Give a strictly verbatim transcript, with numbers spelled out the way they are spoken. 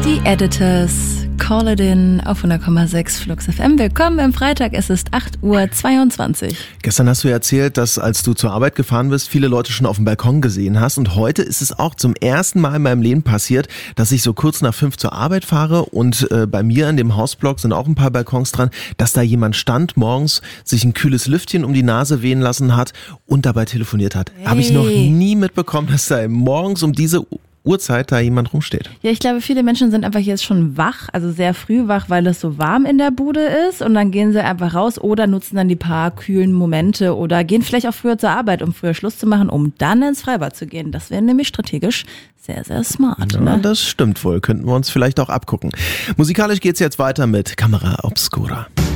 Die Editors, Call It In auf hundert Komma sechs Flux F M. Willkommen im Freitag, es ist acht Uhr zweiundzwanzig. Gestern hast du erzählt, dass als du zur Arbeit gefahren bist, viele Leute schon auf dem Balkon gesehen hast. Und heute ist es auch zum ersten Mal in meinem Leben passiert, dass ich so kurz nach fünf zur Arbeit fahre und äh, bei mir in dem Hausblock sind auch ein paar Balkons dran, dass da jemand stand morgens, sich ein kühles Lüftchen um die Nase wehen lassen hat und dabei telefoniert hat. Hey. Habe ich noch nie mitbekommen, dass da morgens um diese Uhrzeit da jemand rumsteht. Ja, ich glaube, viele Menschen sind einfach jetzt schon wach, also sehr früh wach, weil es so warm in der Bude ist und dann gehen sie einfach raus oder nutzen dann die paar kühlen Momente oder gehen vielleicht auch früher zur Arbeit, um früher Schluss zu machen, um dann ins Freibad zu gehen. Das wäre nämlich strategisch sehr, sehr smart. Ja, ne? Das stimmt wohl, könnten wir uns vielleicht auch abgucken. Musikalisch geht's jetzt weiter mit Camera Obscura.